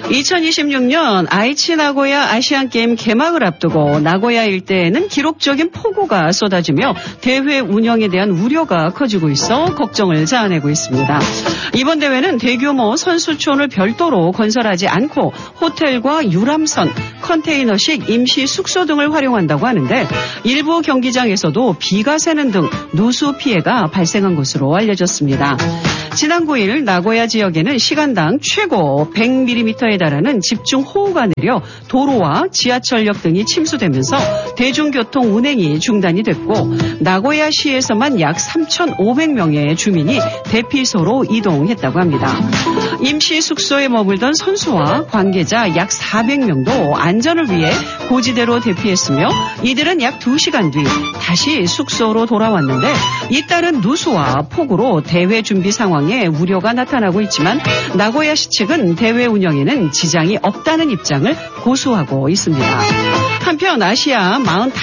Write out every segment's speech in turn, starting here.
2026년 아이치 나고야 아시안게임 개막을 앞두고 나고야 일대에는 기록적인 폭우가 쏟아지며 대회 운영에 대한 우려가 커지고 있어 걱정을 자아내고 있습니다. 이번 대회는 대규모 선수촌을 별도로 건설하지 않고 호텔과 유람선, 컨테이너식 임시 숙소 등을 활용한다고 하는데 일부 경기장에서도 비가 새는 등 누수 피해가 발생한 것으로 알려졌습니다. 지난 9일 나고야 지역에는 시간당 최고 100mm에 달하는 집중호우가 내려 도로와 지하철역 등이 침수되면서 대중교통 운행이 중단이 됐고 나고야시에서만 약 3,500명의 주민이 대피소로 이동했다고 합니다. 임시 숙소에 머물던 선수와 관계자 약 400명도 안전을 위해 고지대로 대피했으며 이들은 약 2시간 뒤 다시 숙소로 돌아왔는데 잇따른 누수와 폭우로 대회 준비 상황에 우려가 나타나고 있지만 나고야시 측은 대회 운영에는 지장이 없다는 입장을 고수하고 있습니다. 한편 아시아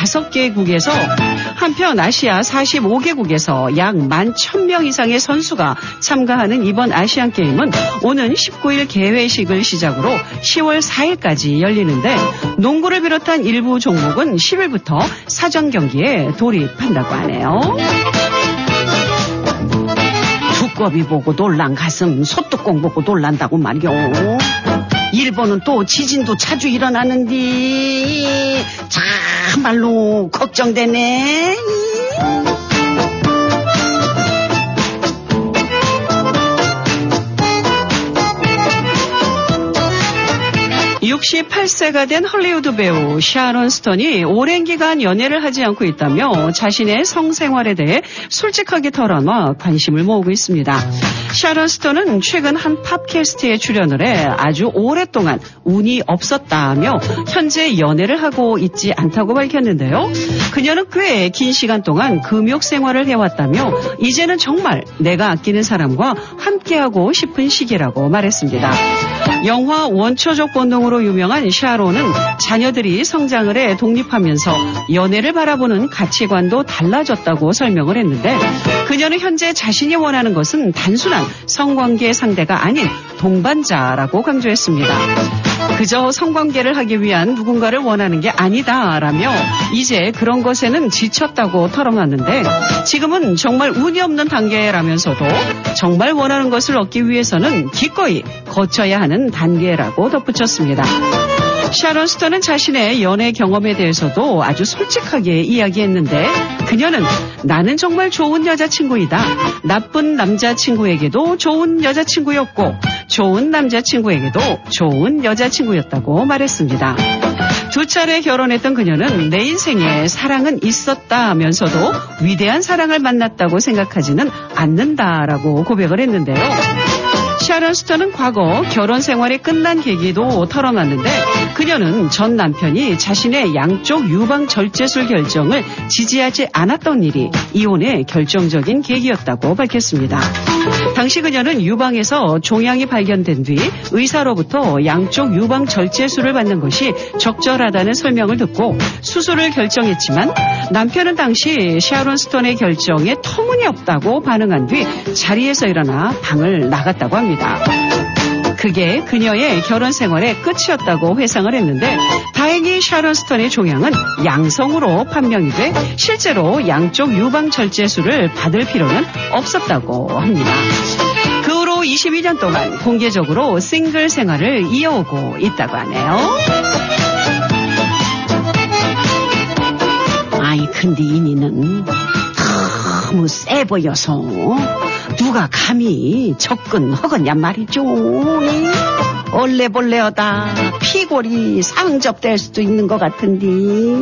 45개국에서 약 11,000명 이상의 선수가 참가하는 이번 아시안게임은 오는 19일 개회식을 시작으로 10월 4일까지 열리는데 농구를 비롯한 일부 종목은 10일부터 사전 경기에 돌입한다고 하네요. 두꺼비 보고 놀란 가슴 소뚜껑 보고 놀란다고 말이요. 일본은 또 지진도 자주 일어나는데 참말로 걱정되네. 68세가 된 헐리우드 배우 샤론 스톤이 오랜 기간 연애를 하지 않고 있다며 자신의 성생활에 대해 솔직하게 털어놔 관심을 모으고 있습니다. 샤론 스톤은 최근 한 팟캐스트에 출연을 해 아주 오랫동안 운이 없었다며 현재 연애를 하고 있지 않다고 밝혔는데요. 그녀는 꽤 긴 시간 동안 금욕 생활을 해왔다며 이제는 정말 내가 아끼는 사람과 함께하고 싶은 시기라고 말했습니다. 영화 원초적 본능으로 유명한 샤론은 자녀들이 성장을 해 독립하면서 연애를 바라보는 가치관도 달라졌다고 설명을 했는데 그녀는 현재 자신이 원하는 것은 단순한 성관계 상대가 아닌 동반자라고 강조했습니다. 그저 성관계를 하기 위한 누군가를 원하는 게 아니다라며 이제 그런 것에는 지쳤다고 털어놨는데 지금은 정말 운이 없는 단계라면서도 정말 원하는 것을 얻기 위해서는 기꺼이 거쳐야 하는 단계라고 덧붙였습니다. 샤론 스톤은 자신의 연애 경험에 대해서도 아주 솔직하게 이야기했는데 그녀는 나는 정말 좋은 여자친구이다. 나쁜 남자친구에게도 좋은 여자친구였고 좋은 남자친구에게도 좋은 여자친구였다고 말했습니다. 2차례 결혼했던 그녀는 내 인생에 사랑은 있었다면서도 위대한 사랑을 만났다고 생각하지는 않는다라고 고백을 했는데요. 샤론 스톤은 과거 결혼 생활이 끝난 계기도 털어놨는데 그녀는 전 남편이 자신의 양쪽 유방 절제술 결정을 지지하지 않았던 일이 이혼의 결정적인 계기였다고 밝혔습니다. 당시 그녀는 유방에서 종양이 발견된 뒤 의사로부터 양쪽 유방 절제술을 받는 것이 적절하다는 설명을 듣고 수술을 결정했지만 남편은 당시 샤론 스톤의 결정에 터무니없다고 반응한 뒤 자리에서 일어나 방을 나갔다고 합니다. 그게 그녀의 결혼 생활의 끝이었다고 회상을 했는데 다행히 샤론 스톤의 종양은 양성으로 판명이 돼 실제로 양쪽 유방 절제술을 받을 필요는 없었다고 합니다. 그 후로 22년 동안 공개적으로 싱글 생활을 이어오고 있다고 하네요. 아이 근데 이니는 너무 세 보여서 누가 감히 접근하겠냔 말이죠. 얼레벌레하다 피골이 상접될 수도 있는 것 같은데.